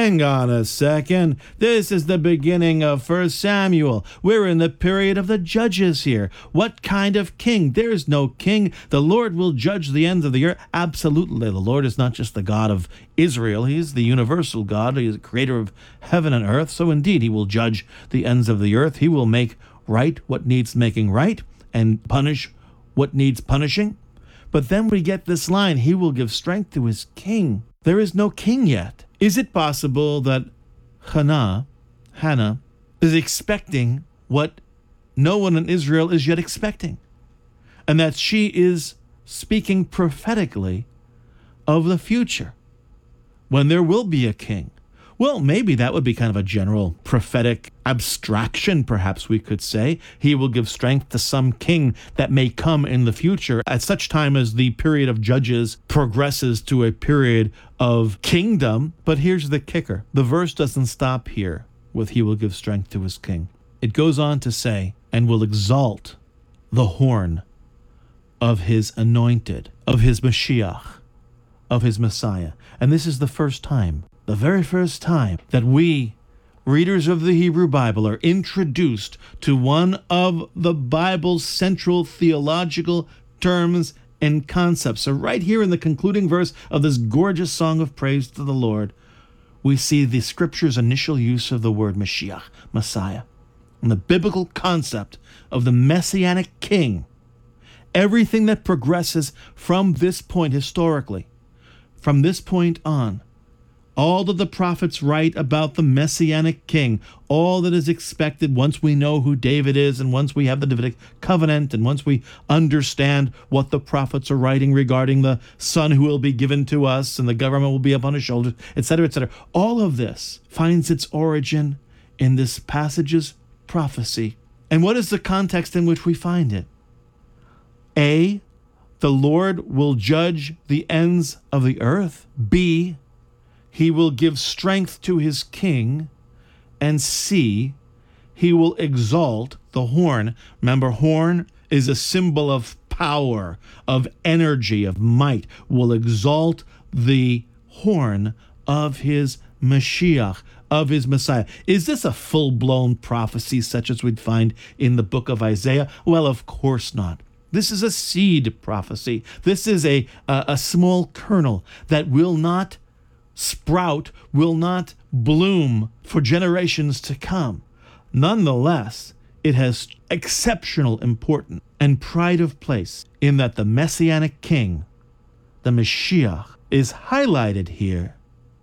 Hang on a second. This is the beginning of 1 Samuel. We're in the period of the judges here. What kind of king? There's no king. The Lord will judge the ends of the earth. Absolutely. The Lord is not just the God of Israel. He is the universal God. He is the creator of heaven and earth. So indeed, he will judge the ends of the earth. He will make right what needs making right and punish what needs punishing. But then we get this line, he will give strength to his king. There is no king yet. Is it possible that Hannah is expecting what no one in Israel is yet expecting? And that she is speaking prophetically of the future, when there will be a king. Well, maybe that would be kind of a general prophetic abstraction, perhaps we could say. He will give strength to some king that may come in the future at such time as the period of judges progresses to a period of kingdom. But here's the kicker. The verse doesn't stop here with he will give strength to his king. It goes on to say, and will exalt the horn of his anointed, of his Mashiach, of his Messiah. And this is the first time, the very first time that we, readers of the Hebrew Bible, are introduced to one of the Bible's central theological terms and concepts. So right here in the concluding verse of this gorgeous song of praise to the Lord, we see the Scripture's initial use of the word Mashiach, Messiah, and the biblical concept of the Messianic King. Everything that progresses from this point historically, from this point on, all that the prophets write about the Messianic King, all that is expected once we know who David is, and once we have the Davidic covenant, and once we understand what the prophets are writing regarding the son who will be given to us, and the government will be upon his shoulders, etc., etc. All of this finds its origin in this passage's prophecy. And what is the context in which we find it? A, the Lord will judge the ends of the earth. B, he will give strength to his king. And C, he will exalt the horn. Remember, horn is a symbol of power, of energy, of might. Will exalt the horn of his Mashiach, of his Messiah. Is this a full-blown prophecy such as we'd find in the book of Isaiah? Well, of course not. This is a seed prophecy. This is a small kernel that will not sprout, will not bloom for generations to come. Nonetheless, it has exceptional importance and pride of place in that the Messianic King, the Mashiach, is highlighted here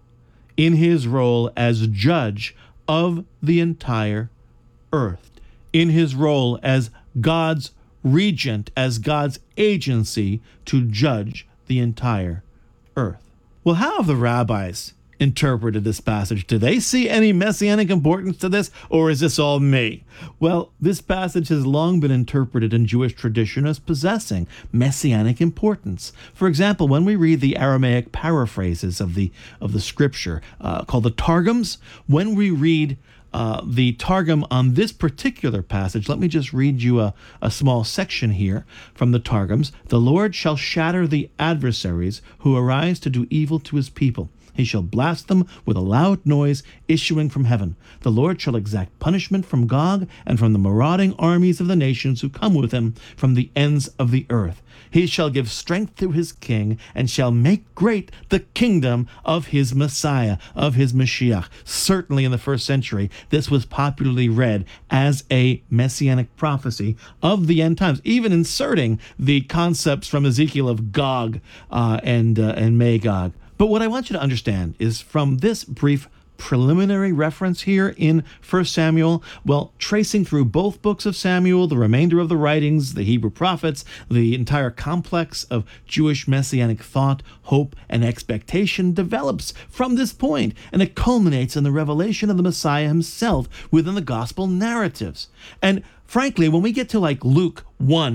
in his role as judge of the entire earth, in his role as God's regent, as God's agency to judge the entire earth. Well, how have the rabbis interpreted this passage? Do they see any messianic importance to this, or is this all me? Well, this passage has long been interpreted in Jewish tradition as possessing messianic importance. For example, when we read the Aramaic paraphrases of the scripture called the Targums, when we read the Targum on this particular passage, let me just read you a small section here from the Targums. The Lord shall shatter the adversaries who arise to do evil to his people. He shall blast them with a loud noise issuing from heaven. The Lord shall exact punishment from Gog and from the marauding armies of the nations who come with him from the ends of the earth. He shall give strength to his king and shall make great the kingdom of his Messiah, of his Mashiach. Certainly in the first century, this was popularly read as a messianic prophecy of the end times, even inserting the concepts from Ezekiel of Gog and Magog. But what I want you to understand is from this brief preliminary reference here in 1 Samuel, well, tracing through both books of Samuel, the remainder of the writings, the Hebrew prophets, the entire complex of Jewish messianic thought, hope, and expectation develops from this point, and it culminates in the revelation of the Messiah himself within the gospel narratives. And frankly, when we get to like Luke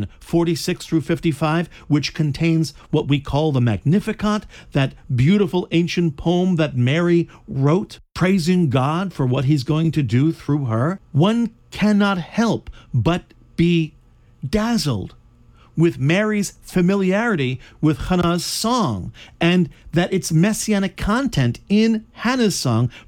1:46 through 55, which contains what we call the Magnificat, that beautiful ancient poem that Mary wrote, praising God for what he's going to do through her, one cannot help but be dazzled with Mary's familiarity with Hannah's song, and that its messianic content in Hannah's song